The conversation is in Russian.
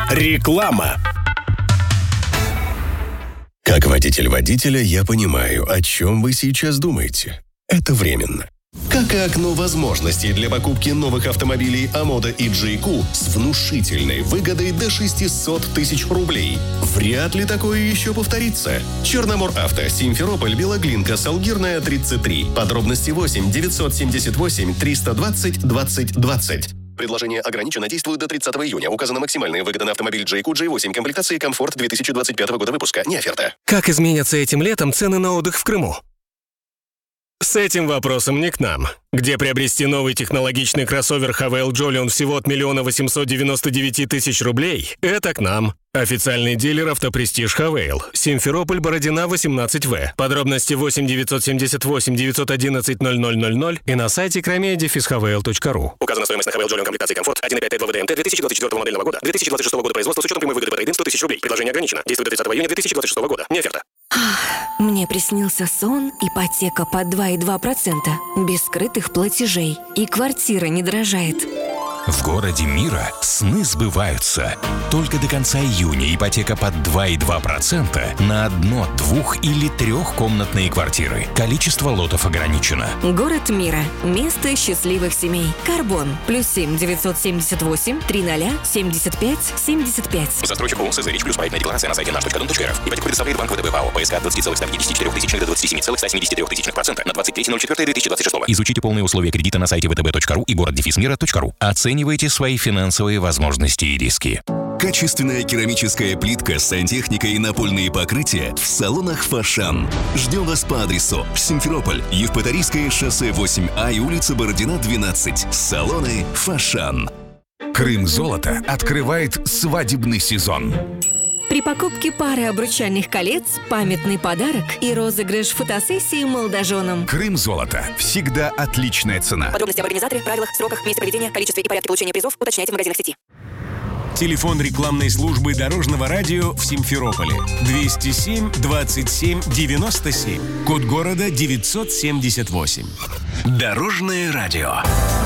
Реклама. Как водитель водителя я понимаю, о чем вы сейчас думаете. Это временно. Как и окно возможностей для покупки новых автомобилей Амода и JQ с внушительной выгодой до 600 тысяч рублей. Вряд ли такое еще повторится. Черномор-Авто, Симферополь, Белоглинка, Салгирная, 33. Подробности 8 978 320 20 20. Предложение ограничено, действует до 30 июня. Указана максимальная выгода на автомобиль JQ J8 комплектации «Комфорт» 2025 года выпуска. Не оферта. Как изменятся этим летом цены на отдых в Крыму? С этим вопросом не к нам. Где приобрести новый технологичный кроссовер Havail Jolion всего от 1 899 000 рублей? Это к нам. Официальный дилер «Автопрестиж Havail». Симферополь, Бородина, 18В. Подробности 8 978 911 0000 и на сайте crimea-havail.ru. Указана стоимость на Havail Jolion комплектации «Комфорт» 1.5 ВДМТ 2024 модельного года, 2026 года производства с учетом прямой выгоды по трейд-ин 100 000 рублей. Предложение ограничено. Действует до 30 июня 2026 года. Не оферта. Мне приснился сон, ипотека под 2,2%, без скрытых платежей, и квартира не дорожает. В городе мира сны сбываются. Только до конца июня ипотека под 2,2% на 1-, 2- или 3-комнатные квартиры. Количество лотов ограничено. Город мира. Место счастливых семей. Карбон. +7 978 30 75 75. Застройщику СЗРИЧ плюс проектная декларация на сайте наш.дом.рф. Ипотеку предоставляет Банк ВТБ ПАО. ПСК от 20,154 тысячных до 27,173% на 23.04.2026. Изучите полные условия кредита на сайте vtb.ru и город-мира.ру. Оценивайте свои финансовые возможности и риски. Качественная керамическая плитка, сантехника и напольные покрытия в салонах «Фошан». Ждем вас по адресу: Симферополь, Евпаторийское шоссе 8А и улица Бородина, 12. Салоны «Фошан». Крым-золото открывает свадебный сезон. При покупке пары обручальных колец памятный подарок и розыгрыш фотосессии молодоженам. Крым-золото. Всегда отличная цена. Подробности об организаторе, правилах, сроках, месте проведения, количестве и порядке получения призов уточняйте в магазинах сети. Телефон рекламной службы Дорожного радио в Симферополе 207 27 97. Код города 978. Дорожное радио.